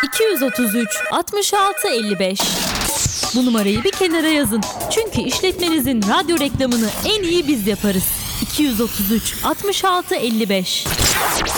233 66 55. Bu numarayı bir kenara yazın. Çünkü işletmenizin radyo reklamını en iyi biz yaparız. 233 66 55.